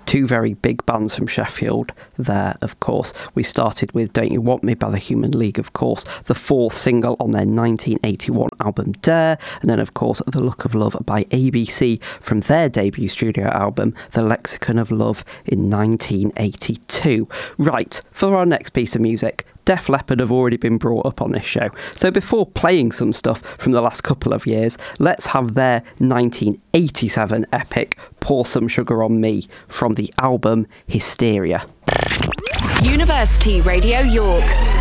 two very big bands from Sheffield there, of course. We started with Don't You Want Me by the Human League, of course, the fourth single on their 1981 album Dare, and then, of course, The Look of Love by ABC from their debut studio album, The Lexicon of Love, in 1982. Right, for our next piece of music, Def Leppard have already been brought up on this show. So before playing some stuff from the last couple of years, let's have their 1987 epic Pour Some Sugar on Me from the album Hysteria. University Radio York.